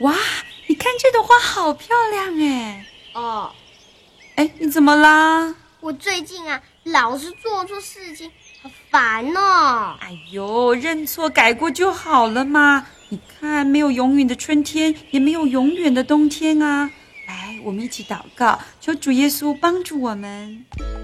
哇，你看这朵花好漂亮哎！ 哦， 哎，你怎么啦？ 我最近啊，老是做错事情，好烦哦。 哎呦，认错改过就好了嘛。你看，没有永远的春天，也没有永远的冬天啊。来，我们一起祷告，求主耶稣帮助我们。